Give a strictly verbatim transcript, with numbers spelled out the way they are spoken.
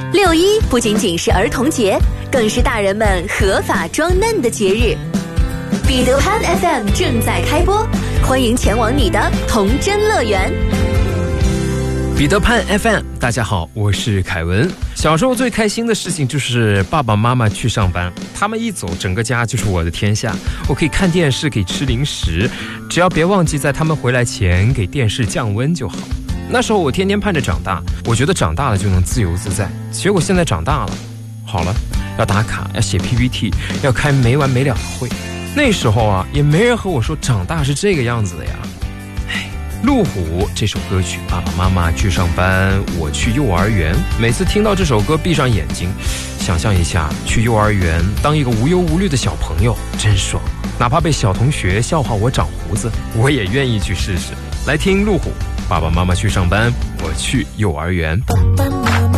六一不仅仅是儿童节，更是大人们合法装嫩的节日。彼得潘 F M 正在开播，欢迎前往你的童真乐园。 彼得潘 F M， 大家好，我是凯文。小时候最开心的事情就是爸爸妈妈去上班，他们一走，整个家就是我的天下。我可以看电视，可以吃零食，只要别忘记在他们回来前给电视降温就好。那时候我天天盼着长大，我觉得长大了就能自由自在。结果现在长大了，好了，要打卡，要写 P P T， 要开没完没了的会。那时候啊，也没人和我说长大是这个样子的呀。路虎这首歌曲，爸爸妈妈去上班，我去幼儿园。每次听到这首歌，闭上眼睛，想象一下去幼儿园当一个无忧无虑的小朋友，真爽。哪怕被小同学笑话我长胡子，我也愿意去试试。来听路虎，爸爸妈妈去上班，我去幼儿园。爸爸妈妈